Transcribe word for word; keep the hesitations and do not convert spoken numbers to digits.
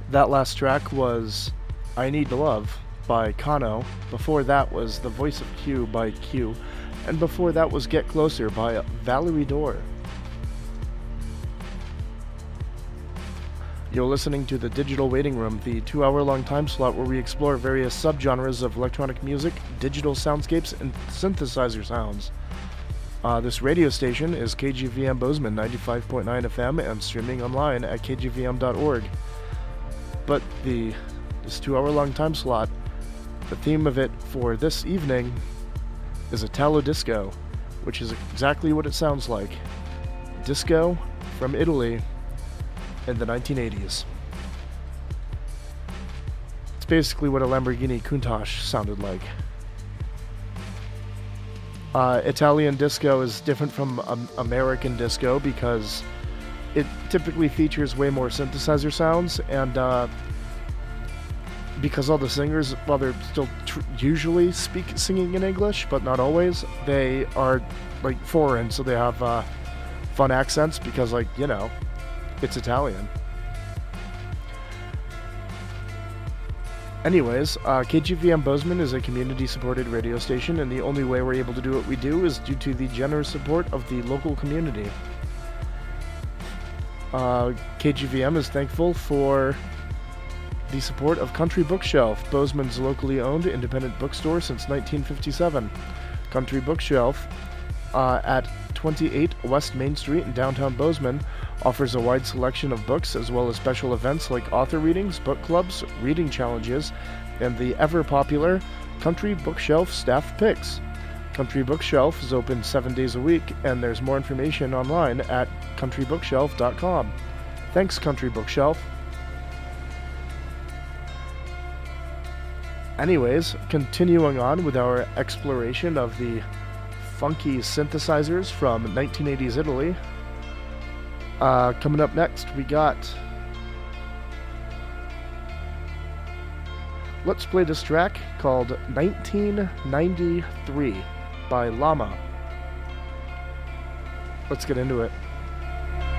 That last track was I Need Love by Kano. Before that was The Voice of Q by Q. And before that was Get Closer by Valerie Dorr. You're listening to the Digital Waiting Room, the two-hour-long time slot where we explore various subgenres of electronic music, digital soundscapes, and synthesizer sounds. Uh, this radio station is K G V M Bozeman ninety-five point nine F M and streaming online at k g v m dot org. But the this two-hour-long time slot, the theme of it for this evening is Italo Disco, which is exactly what it sounds like. Disco from Italy in the nineteen eighties. It's basically what a Lamborghini Countach sounded like. Uh, Italian disco is different from um, American disco because it typically features way more synthesizer sounds, and uh, because all the singers, while they're still tr- usually speak singing in English, but not always, they are like foreign, so they have uh, fun accents because, like, you know, it's Italian. Anyways, uh, K G V M Bozeman is a community-supported radio station, and the only way we're able to do what we do is due to the generous support of the local community. Uh, K G V M is thankful for the support of Country Bookshelf, Bozeman's locally owned independent bookstore since nineteen fifty-seven. Country Bookshelf, uh, at twenty-eight West Main Street in downtown Bozeman, offers a wide selection of books as well as special events like author readings, book clubs, reading challenges, and the ever-popular Country Bookshelf Staff Picks. Country Bookshelf is open seven days a week, and there's more information online at country bookshelf dot com. Thanks, Country Bookshelf. Anyways, continuing on with our exploration of the funky synthesizers from nineteen eighties Italy. Uh, coming up next, we got... Let's play this track called nineteen ninety-three by Llama. Let's get into it.